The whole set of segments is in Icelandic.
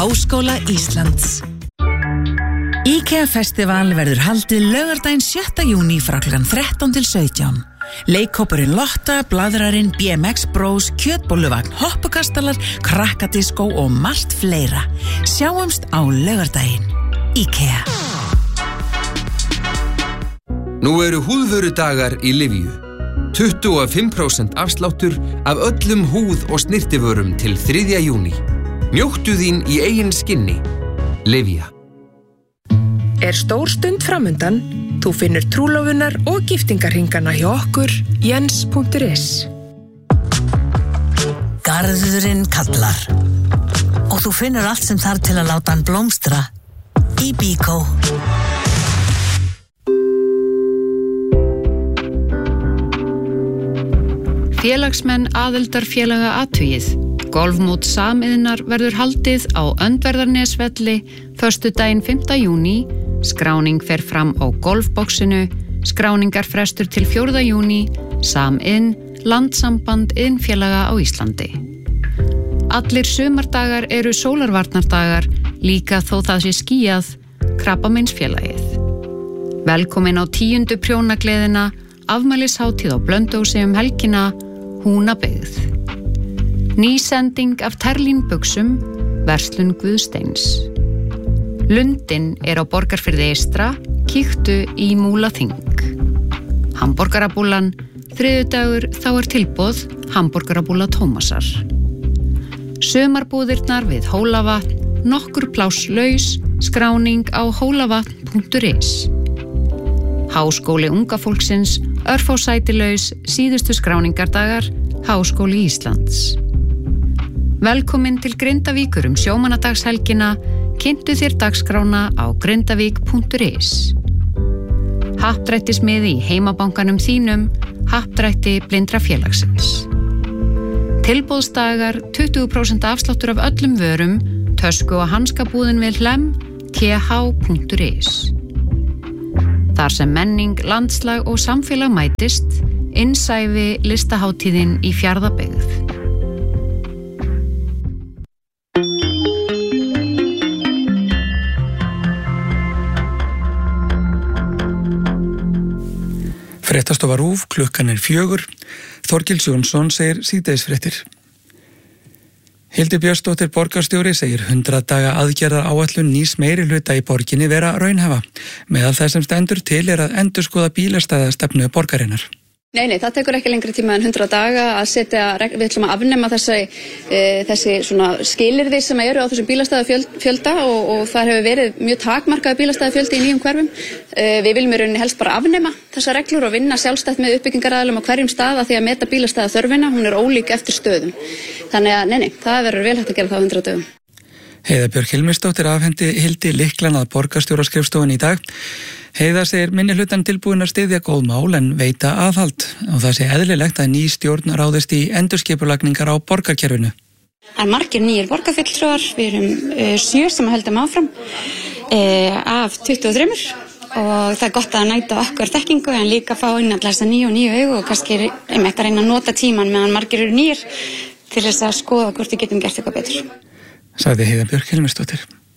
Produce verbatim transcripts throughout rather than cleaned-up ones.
Háskóla Íslands. IKEA Festival verður haldið laugardaginn sjötta júní frá klukkan þrettán til sautján. Leikhópurinn Lotta, Bladrarinn, B M X Bros, Kjötbolluvagn, Hoppukastalar, Krakkadiskó og margt fleira. Sjáumst á laugardaginn. IKEA. Nú eru húðvörudagar í Livíu. tuttugu og fimm prósent afsláttur af öllum húð- og snyrtivörum til þriðja júní. Njóttu þín í eigin skinni. Livía. Er stór stund framundan? Þú finnur trúlofunar og giftingarhringana hjá okkur, jens punktur is. Garðurinn kallar. Og þú finnur allt sem þarf til að láta hann blómstra. Í Bíkó. Félagsmenn aðildarfélaga athugið. Golfmót samiðnar verður haldið á Öndverðarnesvelli föstudaginn fimmta júní. Skráning fer fram á golfboxinu. Skráningar frestur til fjórða júní. Samiðn, Landssamband iðnfélaga á Íslandi. Allir sumardagar eru sólarvarnardagar, líka þó það sé skýjað. Krabbameinsfélagið. Velkomin á tíundu prjónagleðina, afmælishátíð á Blönduósi um helgina, Húnabyggð. Nýsending af terlínbuxum, verslun Guðsteins. Lundin er á Borgarfirði eystra, kíktu í Múlaþing. Hamborgarabúlan, þriðjudagur þá er tilboð hamborgarabúla Tómasar. Sumarbúðirnar við Hólavatn, nokkur pláss laus, skráning á hólavatn punktur is. Háskóli unga fólksins, örfá sæti laus, síðustu skráningardagar, Háskóli Íslands. Velkomin til Grindavíkur um sjómannadagshelgina, kynntu þér dagskrána á grindavík punktur is. Happdrættismiði í heimabankanum þínum, Happdrætti blindra félagsins. Tilboðsdagar, tuttugu prósent afsláttur af öllum vörum, tösku og hanskabúðin við Hlemm, t h punktur is. Þar sem menning, landslag og samfélag mætist, innsæfi listaháttíðin í Fjarðabyggð. Fréttastofa RÚV, klukkan er fjögur. Þorgils Jónsson segir síðdegisfréttir. Hildur Björnsdóttir borgarstjóri segir hundrað daga aðgerðar áætlun nýs meiri hluta í borginni vera raunhæfa. Meðal þess sem stendur til er að endurskoða bílastæðastefnu borgarinnar. Nei, nei, það tekur ekki lengri tíma en hundrað daga að setja, við ætlum að afnema þessi, e, þessi svona skilyrði sem eru á þessum bílastæðafjölda og, og það hefur verið mjög takmarkaði bílastæðafjöldi í nýjum hverfum. E, við viljum í rauninni helst bara afnema þessar reglur og vinna sjálfstætt með uppbyggingaraðilum á hverjum stað því að meta bílastæða þörfina, hún er ólík eftir stöðum. Þannig að, nei, nei, það verður vel hægt að gera það á hundrað dögum. Heiða Björk Hilmisdóttir afhendi Hildi lyklan að borgarstjóraskrifstofan í dag. Heiða segir minni hlutan tilbúin að styðja góð mál en veita aðhald og það sé eðlilegt að ný stjórn ráðist í endurskipulagningar á borgarkerfinu. Það er margir nýjir borgarfulltrúar, við erum uh, sjö sem höldum áfram uh, af tuttugu og þrjú og það er gott að næta okkur þekkingu en líka fá inn alltaf þessa nýju og nýju augu og kannski er með að reyna að nota tíman meðan margir eru nýjir til þess að skoða hvort við getum gert eitthvað betur. Sagði Heiða Björk Hilmisdóttir.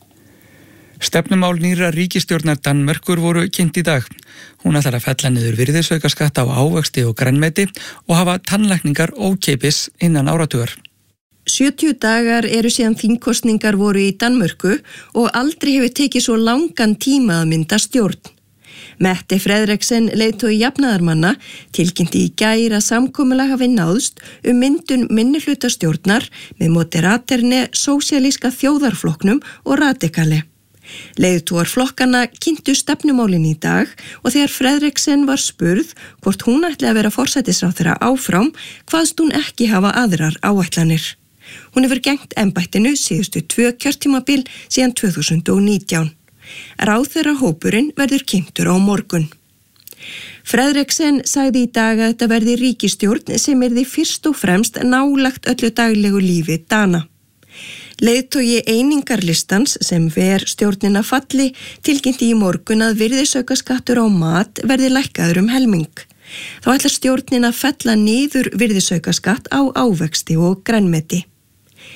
Stefnumál nýra ríkisstjórnar Danmerkur voru kynnt í dag. Hún ætlar að fella niður virðisaukaskatt á ávexti og grænmeti og hafa tannlækningar ókeypis innan áratugar. sjötíu dagar eru síðan þingkosningar voru í Danmörku og aldrei hefur tekið svo langan tíma að mynda stjórn. Mette Frederiksen, leiðtogi jafnaðarmanna, tilkynnti í gær að samkomulag hafi náðst um myndun minnihlutastjórnar með Moderaterne, Sósíalíska þjóðarflokknum og Radikale. Leiðtogar flokkana kynntu stefnumálin í dag og þegar Frederiksen var spurð hvort hún ætli að vera forsætisráðherra áfram, kvaðst hún ekki hafa aðrar áætlanir. Hún hefur gegnt embættinu síðustu tvö kjörtímabil síðan tvö þúsund og nítján. Ráðherrahópurinn verður kynntur á morgun. Frederiksen sagði í dag að þetta verði ríkisstjórn sem yrði fyrst og fremst nálagt öllu daglegu lífi Dana. Leiðtogi einingarlistans sem ver stjórnina falli tilkynnti í morgun að virðisaukaskattur á mat verði lækkaður um helming. Þá ætlar stjórnin að fella niður virðisaukaskatt á ávexti og grænmeti.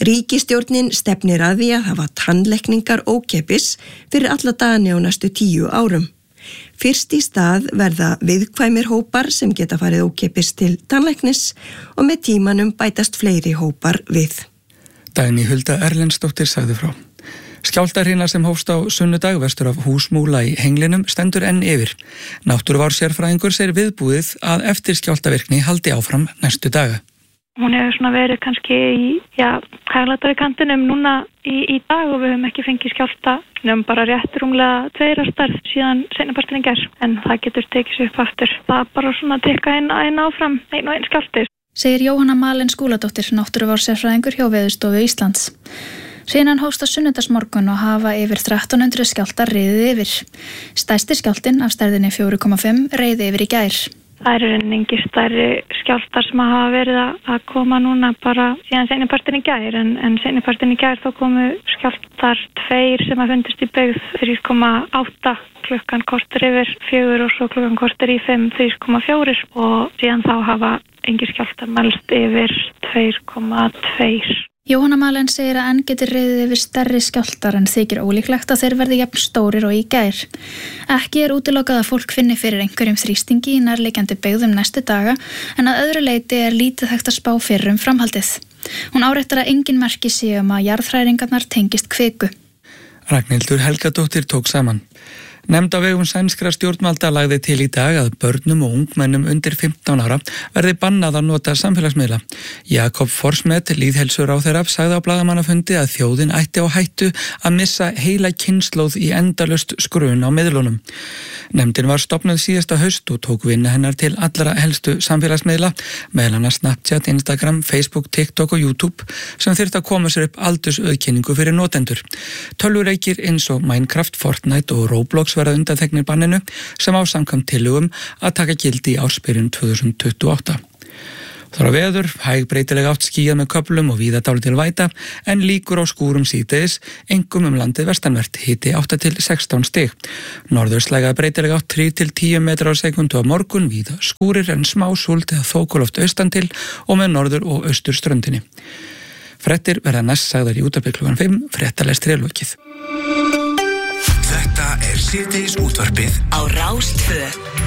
Ríkisstjórnin stefnir að því að hafa tannlækningar ókeypis fyrir alla dagana á næstu tíu árum. Fyrst í stað verða viðkvæmir hópar sem geta farið ókeypis til tannlæknis og með tímanum bætast fleiri hópar við. Dagný Hulda Erlendsdóttir sagði frá. Skjálftahrina sem hófst á sunnudag vestur af Húsmúla í Henglinum stendur enn yfir. Náttúruvár-sérfræðingur segir viðbúið að eftir skjálftavirkni haldi áfram næstu daga. Hún hefur svona verið kannski í, já, hæglætari kantinum núna í, í dag og við höfum ekki fengið skjálfta nefnum bara rétt rúmlega tveir að stærð síðan seinnapartinn í gær, en það getur tekið sig upp aftur. Það er bara svona að tekka einn ein áfram, einn og einn skjálfti. Segir Jóhanna Malen Skúladóttir, náttúruvár-sérfræðingur hjá Veðurstofu Íslands. Hrinan hófst á sunnudagsmorgun og hafa yfir þrettán hundruð skjálftar riðið yfir. Stærsti skjálftinn af stærðinni fjögur komma fimm reiði yfir í gær. Það eru engi stærri skjálftar sem hafa verið að koma núna bara síðan seinnipartinn í gær, en, en seinnipartinn í gær þá komu skjálftar tveir sem að fundist í byggð þrjú komma átta klukkan korter yfir fjögur og svo klukkan korter í fimm þrjú komma fjögur og síðan þá hafa engi skjálftar mælst yfir tvö komma tvö. Jóhanna Malen segir að enn getur riðið yfir stærri skjálftar en þykir ólíklegt að þeir verði jafn stórir og í gær. Ekki er útilokað að fólk finni fyrir einhverjum þrýstingi í nærliggjandi byggðum næstu daga en að öðru leyti er lítið hægt að spá fyrir um framhaldið. Hún áréttar að engin merki sé um að jarðhræringarnar tengist kviku. Ragnhildur Helgadóttir tók saman. Nefnd á vegum sænskra stjórnvalda lagði til í dag að börnum og ungmennum undir fimmtán ára verði bannað að nota samfélagsmiðla. Jakob Forsmet, lýðheilsuráðherra, sagði á blaðamannafundi að þjóðin ætti á hættu að missa heila kynslóð í endalaust skrun á miðlunum. Nefndin var stofnuð síðasta haust og tók vinna hennar til allra helstu samfélagsmiðla, meðal annars Snapchat, Instagram, Facebook, TikTok og YouTube, sem þyrfti að koma sér upp aldursauðkenningu fyrir notendur. Tölvuleikir eins og Minecraft, Fortnite og Roblox verða undanþegnir banninu sem á samkvæmt tillögum að taka gildi í ársbyrjun tvö þúsund tuttugu og átta. Þar á veður, hæg breytileg átt skýjað með köflum og víða dálítil væta en líkur á skúrum síðdegis, einkum um landið vestanvert, hiti átta til sextán stig. Norðurslæga breytileg átt þrír til tíu metrar á sekúndu á morgun, víða skúrir en smá súld eða þokuloft austan til og með norður og austur ströndinni. Fréttir verða næst sagðar í útvarpi klukkan fimm, fréttalestri er lokið. Þetta er síðdegis útvarpið á Rás tvö.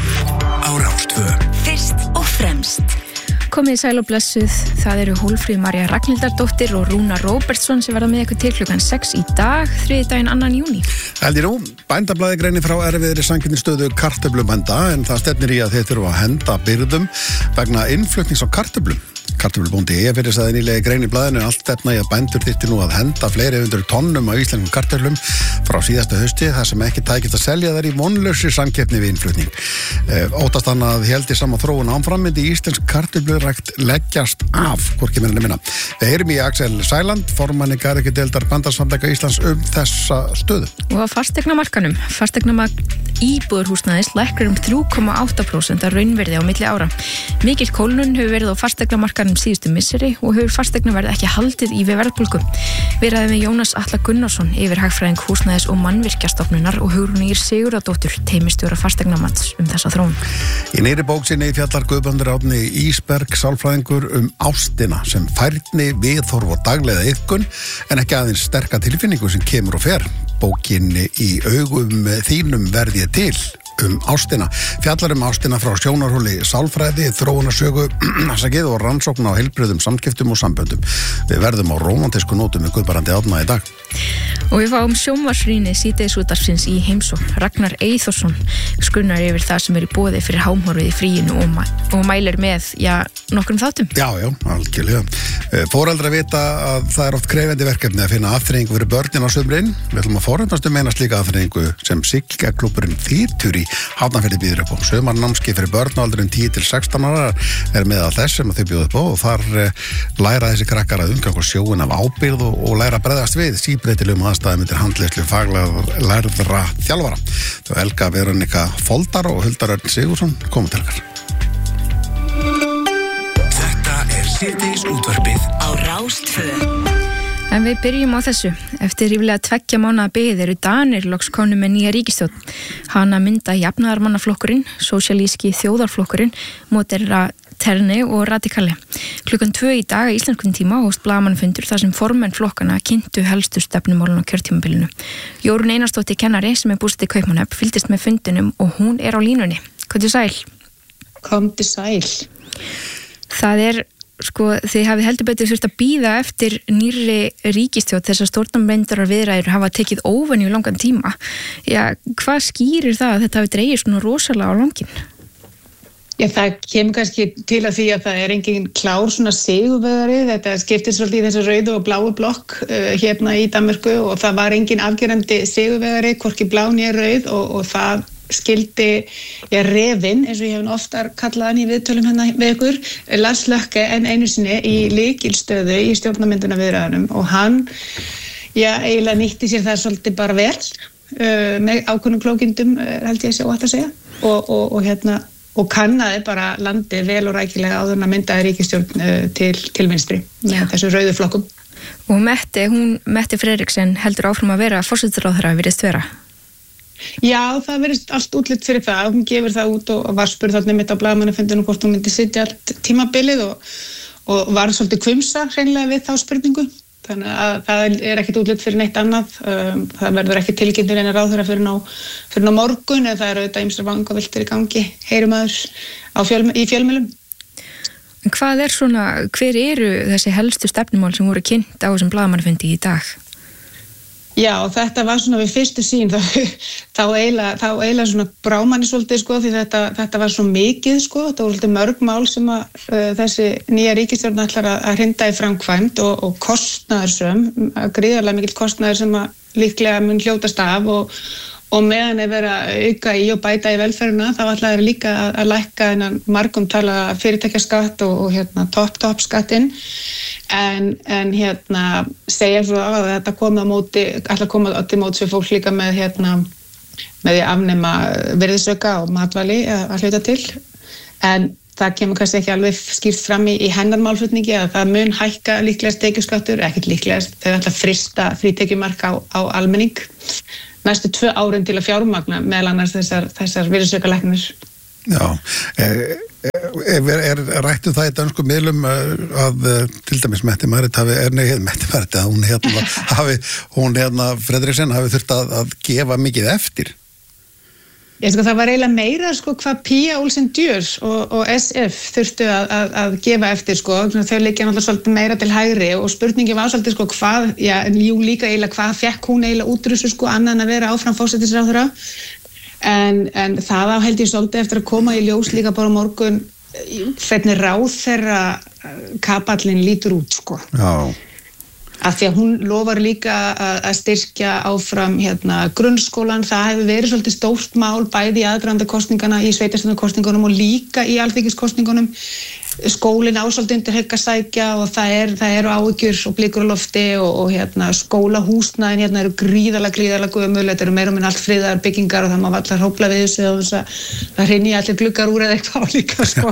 Á Rás tvö. Fyrst og fremst. Komið sæl og blessuð, það eru Hólfríður María Ragnhildardóttir og Rúnar Róbertsson sem verða með ykkur til klukkan sex í dag, þriðjudaginn annan júní. Heldur nú, bændablaði greinir frá erfiðri samkeppnisstöðu kartöflubænda en það stefnir í að þeir þurfa að henda birgðum vegna innflutnings á kartöflum. Kartöflubóndi Eyjafirði sagði nýlega grein í blaðinu allt stefna í að bændur þyrfti nú að henda fleiri hundur tonnum af íslenskum kartöflum frá síðasta hausti þar sem ekki tækist að selja þær í vonlausri samkeppni við innflutning. Óttast hann að héldi sama þróun áfram myndi íslensk kartöflurækt leggjast af, hvorki meira en minna. Við heyrum í Axel Sæland, formanni garðyrkjudeildar Bændasamtaka Íslands um þessa stöðu. Og á fasteignamarkanum, fasteignamark íbúðarhúsnæðis lækkar um þrjú komma átta prósent að raunverði á milli ára. Mikil kólnun hefur verið á fasteignamarkanum síðustu misseri og hefur fasteignaverð ekki haldið í við verðbólgu. Við ræðum við Jónas Atla Gunnarsson yfir hagfræðing húsnæðis og mannvirkjastofnunar og Hugrúnir Sigurðardóttur teymistjóra fasteignamats um þessa þróun. Í nýrri bók sinni fjallar Guðbrandur Árni Ísberg sálfræðingur um ástina sem færni, viðhorf og daglega iðkun en ekki aðeins sterka tilfinningu sem kemur og fer. Bókinni í augum þínum verð ég til um ástina. Fjallar um ástina frá sjónarhóli sálfræði, þróunarsögu og rannsókn á heilbrigðum samskiptum og samböndum. Við verðum á rómantísku nótum með Guðbrandi Árna í dag. Og við fáum sjónvarpsrýni síðdegisútvarpsins í heimsókn. Ragnar Eyþórsson skunnar yfir það sem er í boði fyrir hámhorfið í fríinu og, mæ og mælir með, já, nokkrum þáttum. Já, já, algjörlega. Foreldrar vita að það er oft krefjandi verkefni að finna afþreyingu fyrir börnin á sumrin. Við ætlum að forvitnast um eina slíka afþreyingu sem Siglingaklúbburinn Þýtur í Hafnarfirði býður upp á. Sumarnámskeið fyrir börn á aldrinum tíu til sextán ára er meðal þess sem þau bjóða upp á og þar læra þessi krakkar að umgangast sjóinn af ábyrgð og, og læra að bregðast við síbreytilegum aðstæðum undir handleiðslu faglega lærðra þjálfara. Þau Helga Veronika Foldar og Huldar Örn Sigursson koma til okkar. Þetta er síðdegis útvarpið á Rás tvö. En við byrjum á þessu. Eftir ríflega tveggja mánaða bið eru Danir loks komnir með nýja ríkisstjórn. Hana mynda jafnaðarmannaflokkurinn, sósíalíski þjóðarflokkurinn, Moderaterna Terni og Radikali. Klukkan tvö í dag í íslenskum tíma hófst blaðamannafundur þar sem formenn flokkana kynntu helstu stefnumálin á kjörtímabilinu. Jórunn Einarsdóttir kennari sem er búsett í Kaupmannahöfn fylgdist með fundinum og hún er á línunni. Komdu sæl. Komdu sæl. Það er, sko, þið hafið heldur betur þurft að bíða eftir nýrri ríkisstjórn þess að stjórnarmyndurar viðræður hafa tekið óvenju langan tíma. Já, hvað skýrir það að þetta hafi dregið svona rosalega á langinn? Já, það kemur kannski til að því að það er engin klár svona sigurvegari. Þetta skiptir svolítið í þessu rauðu og bláu blokk uh, hérna í Danmörku og það var engin afgerandi sigurvegari, hvorki blá né rauð og, og það skildi ja, refin, eins og ég hef oftar kallað hann í viðtölum hérna við ykkur, Lars Løkke en einu sinni í lykilstöðu í stjórnarmynduna viðræðunum og hann, já, eiginlega nýtti sér það svolítið bara vel uh, með ákveðnum klókindum, uh, held ég að sjá að segja og, og, og hérna og kannaði bara landið vel og rækilega áður en að myndaði ríkisstjórn uh, til, til vinstri með þessu rauðu flokkum. Og Mette, hún, Mette Frederiksen heldur áfram að vera forsætisráðherra virðist vera? Já, það verðist allt útlitt fyrir það. Hún gefur það út og var spurð þarna mitt á blaðamannafundinum hvort hún myndi sitja allt tímabilið og, og var svolítið hvumsa hreinlega við þá spurningu. Þannig að það er ekkert útlitt fyrir neitt annað. Það verður ekki tilkynntur eina ráðherra fyrir ná, fyrir ná morgun eða það eru auðvitað ýmsar vangaveltur í gangi, heyrum aður fjölm, í fjölmiðlum. En hvað er svona, hver eru þessi helstu stefnumál sem voru kynnt á þessum blaðamannafundi í dag? Já, þetta var svona við fyrstu sín þá, þá eiginlega þá eiginlega svona brámanni svolítið sko því þetta, þetta var svo mikið sko, þetta voru svolítið mörg mál sem að uh, þessi nýja ríkisstjórn ætlar að, að hrinda í framkvæmd og, og kostnaðarsöm, gríðarlega mikill kostnaður sem að líklega mun hljótast af og, og meðan er verið að auka í og bæta í velferðina þá ætlar þeir líka að, að lækka þennan margumtala fyrirtækjaskatt og, og hérna topp-topp skattinn. En, en hérna segja svo að þetta komi á móti, ætla að koma til móts við fólk líka með hérna með því að afnema virðisauka og matvæli að hluta til en það kemur kannski ekki alveg skýrt fram í, í hennar málflutningi að það mun hækka líklegast tekjuskattur, ekkert líklegast þau ætla að frista frítekjumark á, á almenning næstu tvö árin til að fjármagna meðal annars þessar, þessar virðisaukalækkanir. Já, er, er, er rættu það í dansku miðlum að til dæmis Mette Marit hafi, er nei, Mette Marit að hún hérna hafi, hún hérna Frederiksen hafi þurft að, að gefa mikið eftir? Ég sko það var eiginlega meira sko hvað Pia Olsen Dyhr og, og S F þurftu að, að, að gefa eftir sko, þau liggja náttúrulega svolítið meira til hægri og spurningi var svolítið sko hvað, já, jú líka eiginlega hvað fekk hún eiginlega út úr þessu sko annan að vera áfram forsætisráðherra. En, en það á held ég svolítið eftir að koma í ljós líka bara morgun hvernig ráðherra kapallin lítur út sko. Já. Af því að hún lofar líka að, að styrkja áfram hérna grunnskólan, það hefur verið svolítið stórt mál bæði í aðdraganda kosningana í sveitarstjórnarkosningunum og líka í alþingiskosningunum. Skólinn á svolítið undir högg að sækja og það er, það eru áhyggjur og blikur á lofti og, og hérna skólahúsnæðin hérna eru gríðarlega, gríðarlega gömul, þetta eru meira og minna allt friðaðar byggingar og það má allar hrófla við þessu og þess að það hrynji allir gluggar úr eða eitthvað líka sko.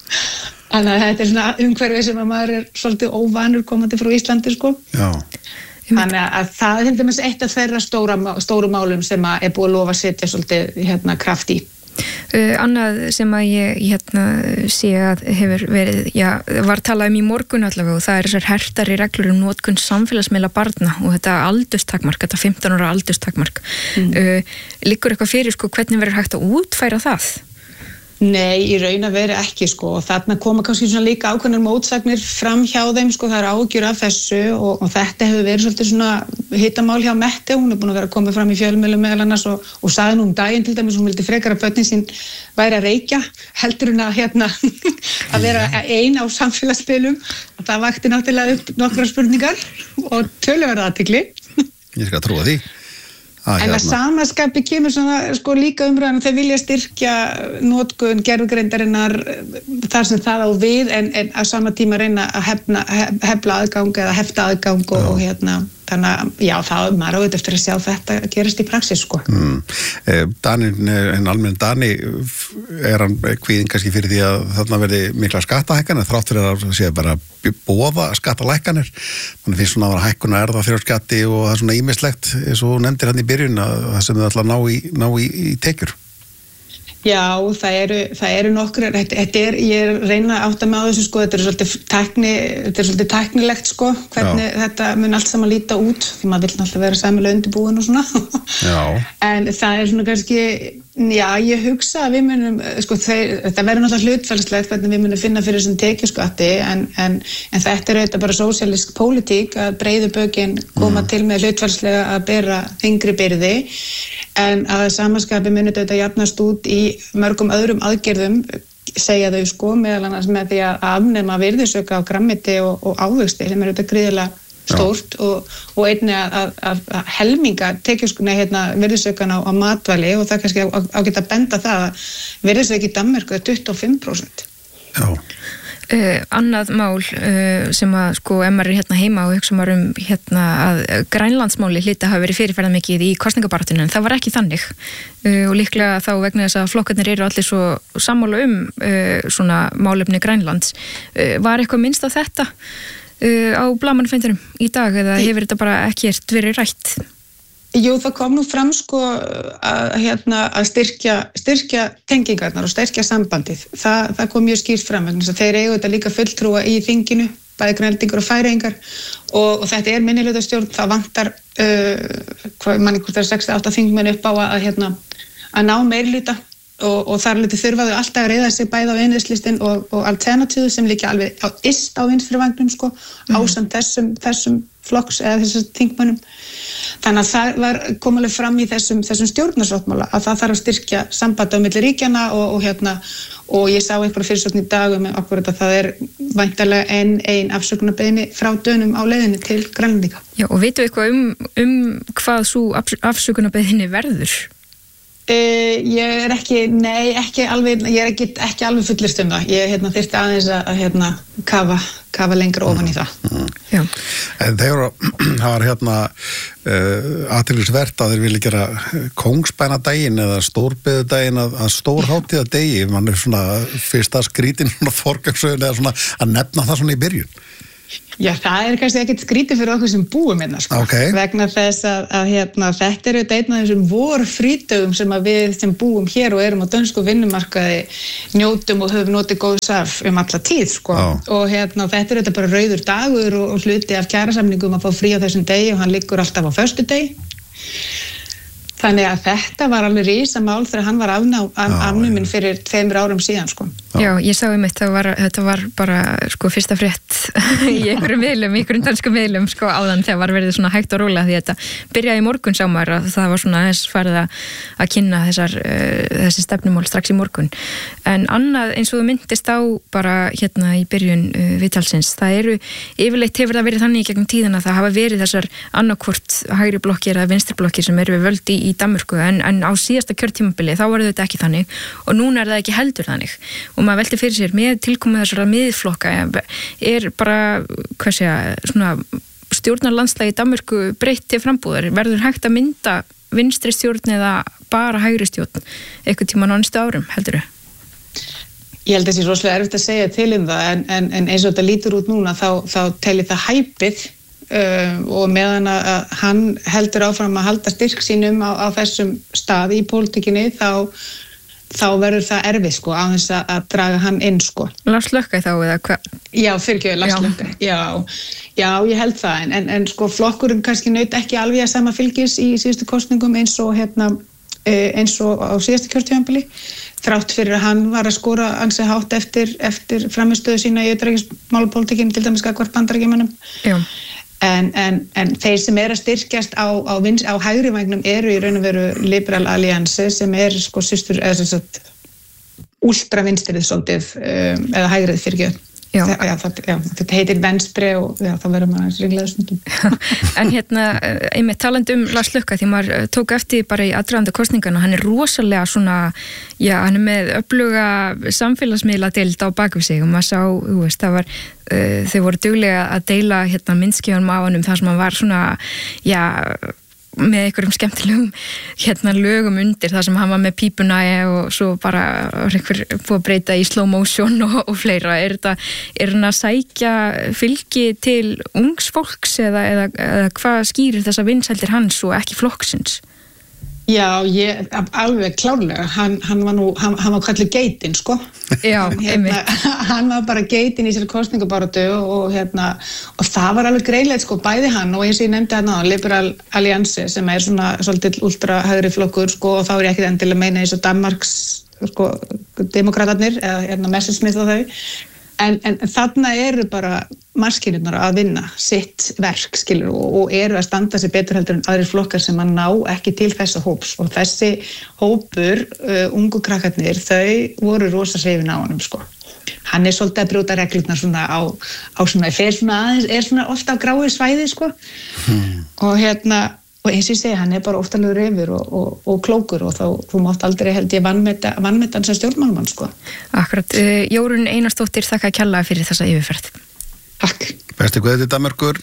Þannig að þetta er svona umhverfi sem að maður er svolítið óvanur komandi frá Íslandi sko. Já. Þannig að það er til dæmis eitt af þeirra stóra, stóru málum sem að er búið að lofa að setja svolítið hérna kraft í. Uh, annað sem að ég hérna sé að hefur verið, já, var talað um í morgun allavega og það er þessar hertari reglur um notkun samfélagsmiðla barna og þetta aldurstakmark, þetta fimmtán ára aldurstakmark. Mm. Uh, liggur eitthvað fyrir sko hvernig verður hægt að útfæra það? Nei, í raun að vera ekki sko og þarna koma kannski svona líka ákveðnar mótsagnir fram hjá þeim sko, það er ágjur af þessu og, og þetta hefur verið svolítið svona hittamál hjá Mette, hún er búin að vera að koma fram í fjölmiðlum meðal annars og, og sagði nú um daginn til dæmis, hún vildi frekar að börnin sín væri að reykja, heldur hún að hérna að vera ein á samfélagsspilum og það vakti náttúrulega upp nokkrar spurningar og töluverða athygli. Ég skal trúa því. Ah, en að samaskapi kemur svona sko líka umræðan þeir vilja styrkja notkun gerfugreindarinnar þar sem það á við en, en á sama tíma reyna að hefna, hef, hefla aðgang eða hefta aðgang og, og hérna þannig að já það maður áður eftir að sjá þetta gerast í praxis sko. Mm. Eh, Danin, en almenn Dani er hann kvíðin kannski fyrir því að þarna verði mikla skattahækkanir þrátt fyrir að það sé bara boða skattalækkanir, þannig finnst svona að vera hækkun að erða fyrir skatti og það er svona ímislegt eins og nefndir hann í byrjun að það sem þau ætla að ná í, ná í, í tekjur. Já, það eru, það eru nokkur, þetta, þetta er, ég er að reyna að átta mig á þessu sko, þetta er svolítið tækni, þetta er svolítið tæknilegt sko, hvernig Já. Þetta mun allt saman líta út, því maður vill náttúrulega vera sæmilega undirbúin og svona. Já. En það er svona kannski, já, ég hugsa að við munum, sko, þeir, þetta verður náttúrulega hlutfallslegt hvernig við munum finna fyrir þessum tekjuskatti, en, en, en þetta er auðvitað bara sósíalísk pólitík að breiðu bökin koma mm. til með hlutfallslega að bera þyngri byrði, en að samanskapi munið þetta jafnast út í mörgum öðrum aðgerðum, segja þau sko, meðal annars með því að afnema virðisauka á grammiti og, og ávexti sem er auðvitað gríðilega stórt og, og einnig að, að, að helminga tekjuskuna hérna, virðisaukan á, á matvæli og það kannski á, á geta að benda það að virðisauki í Danmörku er tuttugu og fimm prósent. Já. Uh, annað mál uh, sem að sko ef maður er hérna heima og hugsa maður um hérna að Grænlandsmáli hlita hafa verið fyrirferðað mikið í kosningabaráttunni en það var ekki þannig uh, og líklega þá vegna þess að flokkarnir eru allir svo sammála um uh, svona málefni Grænlands uh, var eitthvað minnst á þetta uh, á blaðamannafundinum í dag eða hefur þetta bara ekkert verið rætt? Jú, það kom nú fram sko að, hérna, að styrkja, styrkja tengingarnar og styrkja sambandið. Það, það kom mjög skýrt fram vegna þess að þeir eigu þetta líka fulltrúa í þinginu, bæði Grænlendingar og Færeyingar og, og þetta er minnihlutastjórn, það vantar uh, hvað manni hvort það er sex til átta þingmenn upp á að, hérna, að ná meirihluta og, og þar liti þurfaðu alltaf að reyða sig bæði á innlislistin og, og alternatíðu sem líka alveg á ist á vinstrivagnum sko, mm. ásamt þessum, þessum flokks eða þessum þingmönnum. Þannig að það var komulega fram í þessum, þessum stjórnarsáttmála að það þarf að styrkja sambandi á milli ríkjana og, og, hérna, og ég sá einhverja fyrirsögn í dag um okkur að það er væntanlega enn ein afsökunarbeiðni frá Dönum á leiðinni til Grænlendinga. Já, og vitum við eitthvað um, um hvað svo afsökunarbeiðni verður? Uh, ég er ekki, nei, ekki alveg, ég er ekki, ekki alveg fullist um það. Ég hérna, þyrfti aðeins að, að hérna, kafa, kafa lengra ofan í það. Mm. Já. En þegar það var hérna uh, athyglisvert að þeir vilja gera kóngsbænadaginn eða stórbeðudaginn að, að stórhátíðadegi, mann er svona fyrsta skrítin og forgangsögun eða svona að nefna það svona í byrjun. Já, það er kannski ekkert skrítið fyrir okkur sem búum hérna, sko. Okay. Vegna þess að, að hérna, þetta er auðvitað einn af þessum vorfrítögum sem að við sem búum hér og erum á dönsku vinnumarkaði njótum og höfum notið góðs af um alla tíð, sko. Oh. Og hérna, þetta er auðvitað bara rauður dagur og, og hluti af kjarasamningum að fá frí á þessum degi og hann liggur alltaf á föstudegi. Þannig að þetta var alveg risamál þegar hann var afnuminn fyrir tveimur árum síðan, sko. Já, ég sá um þetta, var, þetta var bara sko fyrsta frétt í einhverjum miðlum, í einhverjum dansku miðlum sko áðan þegar var verið svona hægt og rólega því þetta byrjaði í morgun sá maður að það var svona aðeins farið að, að kynna þessar, uh, þessi stefnumál strax í morgun. En annað eins og þú myndist á bara hérna í byrjun uh, viðtalsins, það eru, yfirleitt hefur það verið þannig í gegnum tíðina að það hafa verið þessar annarkvort hægri blokkir eða vinstri blokkir sem eru við völd í, í Danmörku en, en á síðasta kjörtímabili þá var þetta ekki þannig og núna er það ekki heldur þannig og maður velti fyrir sér með tilkomu þessara miðflokka er bara, hvað segja, svona stjórnarlandslægi í Danmörku breytt til frambúðar, verður hægt að mynda vinstri stjórn eða bara hægri stjórn eitthvað tíma nánustu árum, heldur þau? Ég held að það sé rosalega erfitt að segja til um það en, en, en eins og þetta lítur út núna þá, þá telir það hæpið Uh, og meðan að hann heldur áfram að halda styrk sínum á, á þessum stað í pólitíkinni þá, þá verður það erfið sko á þess að, að draga hann inn sko. Lars Løkke þá eða hvað? Já, fyrirgefðu, Lars Løkke. Já, já, ég held það en, en, en sko flokkurinn kannski naut ekki alveg að sama fylgis í síðustu kosningum eins og hérna eins og á síðasta kjörtímabili þrátt fyrir að hann var að skora ansi hátt eftir, eftir framistöðu sína í utanríkismálapólitíkinni til dæmis gagnvart Bandaríkjamönnum. Já. En, en, en þeir sem er að styrkjast á, á, á hægri vægnum eru í raun og veru Liberal Alliance sem er sko systur, eða sem sagt últra vinstrið svolítið um, eða hægrið fyrir ekki. Já. Já, það, já, þetta heitir Venstre og já, þá verður maður ringlega stundum. En hérna, einmitt talandi um Lars Løkke því maður tók eftir bara í aðdragandi kosningarna, hann er rosalega svona, já, hann er með öfluga samfélagsmiðla deild á bakvið sig og maður sá, þú veist, það var, uh, þau voru duglega að deila hérna myndskeiðunum á honum þar sem hann var svona, já, með einhverjum skemmtilegum hérna lögum undir þar sem hann var með pípuna og svo bara einhver búið að breyta í slow motion og, og fleira. Er þetta, er hann að sækja fylgi til ungs fólks eða, eða, eða hvað skýrir þessa vinsældir hans og ekki flokksins? Já, ég, alveg klárlega, hann, hann var nú, hann, hann var kallið geitin, sko. Já, hérna, hann var bara geitin í sér kostningabaráttu og hérna, og það var alveg greinlegt, sko, bæði hann og eins og ég nefndi hérna á Liberal Alliance sem er svona svolítið ultra hægri flokkur, sko, og þá er ég ekki endilega að meina eins og Danmarks, sko, demokratarnir, eða hérna Messerschmitt og þau. En, en þarna eru bara marskynirnar að vinna sitt verk, skilur, og, og eru að standa sig betur heldur en aðrir flokkar sem að ná ekki til þessa hóps. Og þessi hópur, uh, ungu krakkarnir, þau voru rosa hrifin á honum, sko. Hann er svolítið að brjóta reglurnar svona á, á svona, fer svona aðeins, er svona ofta á gráu svæði, sko. Hmm. Og hérna, og eins og ég segi, hann er bara ofta alveg reyfur og, og, og klókur og þá, þú mátt aldrei held ég vannmeta, vannmeta hann sem stjórnmálamann, sko. Akkurat, uh, Jórunn Einarsdóttir, þakka kærlega fyrir þessa yfirferð. Takk. Besti guðið til Danmerkur.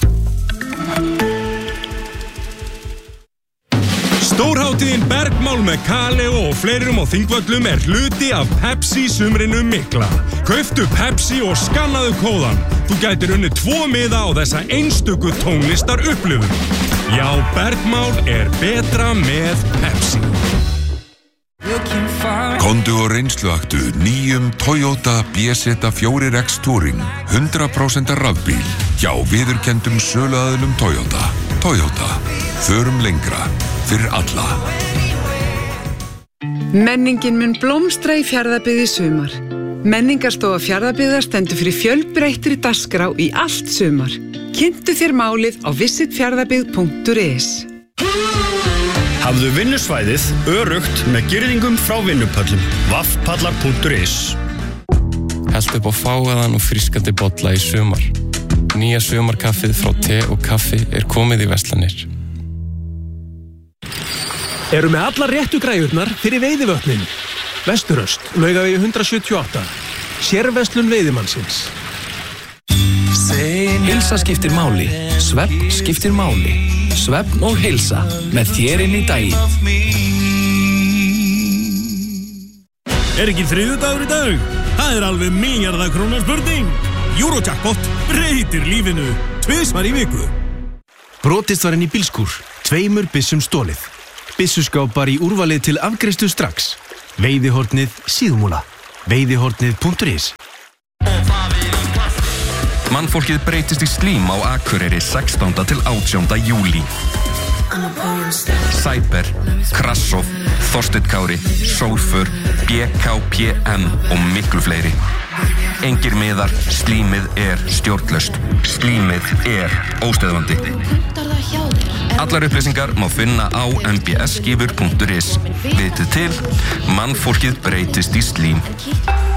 Stórhátíðin Bergmál með Kaleo og fleirum á Þingvöllum er hluti af Pepsi sumrinu mikla. Kauftu Pepsi og skannaðu kóðan. Þú gætir unnið tvo miða á þessa einstöku tónlistar upplifun. Já, Bergmál er betra með Pepsi. Komdu og reynsluaktu nýjum Toyota B Z fjögur X Touring hundrað prósent rafbíl hjá viðurkenndum söluaðilum Toyota. Toyota, förum lengra fyrir alla. Menningin mun blómstra í Fjarðabyggð í sumar. Menningarstofa Fjarðabyggðar stendur fyrir fjölbreyttri dagskrá í allt sumar. Kynntu þér málið á visit fjarðabyggð punktur is. Hafðu vinnusvæðið öruggt með girðingum frá vinnupöllum. vaffpallar punktur is. Held upp á fágaðan og frískandi bolla í sumar. Nýja sumarkaffið frá te og kaffi er komið í verslanir. Eru með allar réttu græjurnar fyrir veiðivötnin. Vesturöst, Laugavegi hundrað sjötíu og átta. Sérverslun veiðimannsins. Heilsa skiptir máli. Svefn skiptir máli. Svefn og heilsa með þér inn í daginn. Er ekki þriðjudagur í dag? Það er alveg milljarða króna spurning. Eurojackpot breytir lífinu tvisvar í viku. Brotist var inn í bílskúr, tveimur byssum stólið. Byssuskápar í úrvalið til afgreiðslu strax. Veiðihornið síðumúla. Veiðihornið punktur is. Mannfólkið breytist í slím á Akureyri sextánda til átjánda júlí. Cyber, Krassov, Þorsteinn Kári, Sólfur, B K P M og miklu fleiri. Engir miðar, slímið er stjórnlaust. Slímið er óstöðvandi. Allar upplýsingar má finna á m b s skifur punktur is. Vitið til, mannfólkið breytist í slím.